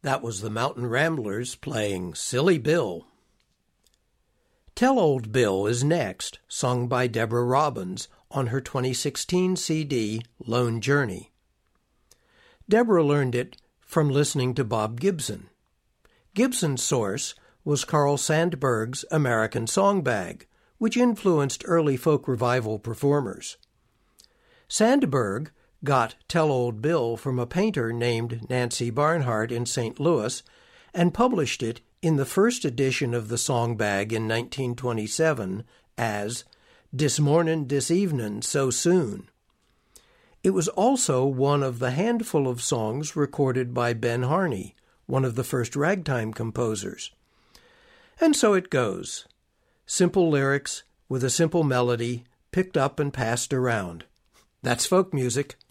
That was the Mountain Ramblers playing Silly Bill. Tell Old Bill is next, sung by Deborah Robbins on her 2016 CD, Lone Journey. Deborah learned it from listening to Bob Gibson. Gibson's source was Carl Sandburg's American Song Bag, which influenced early folk revival performers. Sandburg got Tell Old Bill from a painter named Nancy Barnhart in St. Louis and published it in the first edition of the Song Bag in 1927 as "Dis Mornin', Dis Evenin', So Soon." It was also one of the handful of songs recorded by Ben Harney, one of the first ragtime composers. And so it goes. Simple lyrics with a simple melody picked up and passed around. That's folk music.